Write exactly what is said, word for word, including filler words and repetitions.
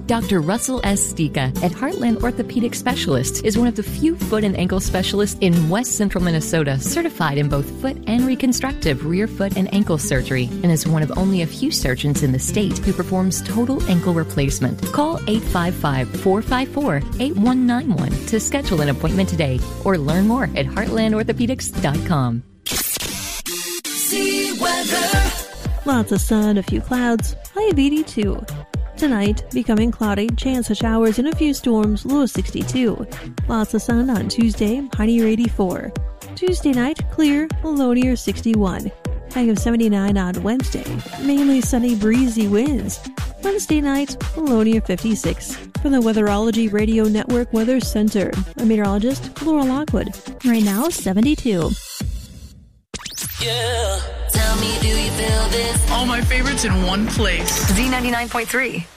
Doctor Russell S. Stika at Heartland Orthopedic Specialists is one of the few foot and ankle specialists in West Central Minnesota certified in both foot and reconstructive rear foot and ankle surgery, and is one of only a few surgeons in the state who performs total ankle replacement. Call eight five five, four five four, eight one nine one to schedule an appointment today or learn more at heartland orthopedics dot com. See weather. Lots of sun, a few clouds, high of eighty-two. Tonight, becoming cloudy, chance of showers and a few storms, low of sixty-two. Lots of sun on Tuesday, high near eighty-four. Tuesday night, clear, low near sixty-one. High of seventy-nine on Wednesday. Mainly sunny, breezy winds. Wednesday night, low near fifty-six. For the Weatherology Radio Network Weather Center, I'm meteorologist Laura Lockwood. Right now, seventy-two. Yeah. Tell me, do you feel this? All my favorites in one place. Z ninety-nine point three.